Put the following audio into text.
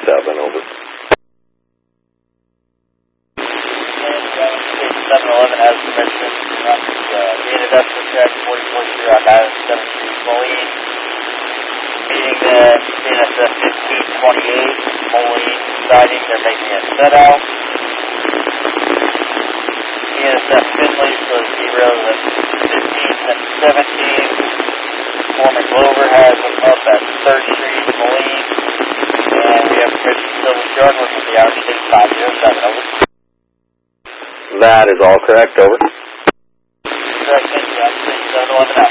over. 711 has permission. The industrial track 44 on 973 Moline. Meeting the CNSF 1528 Moline siding. They're making a set out. CNSF Finley for 0 and 15 and 17. Foreman Glover has them up at 3rd Street, Moline. And we have permission to Silver Jordan with the Outstate 507 over. That is all correct, over. Correct, thank you. Outstate 711 out.